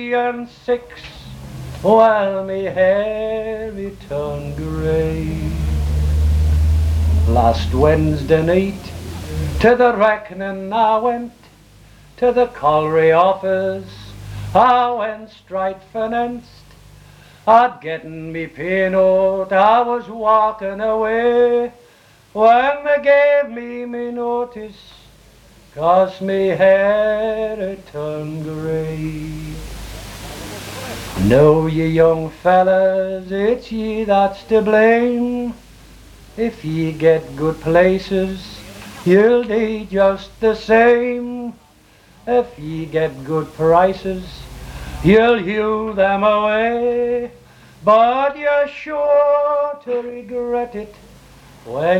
and 6, while me hair it turned grey. Last Wednesday night to the reckoning I went, to the colliery office I went straight financed. I'd getten me pay note, I was walking away, when they gave me notice, 'cause me hair it turned grey. Know ye young fellas, it's ye that's to blame. If ye get good places, you'll do just the same. If ye get good prices, you'll hew them away. But you're sure to regret it when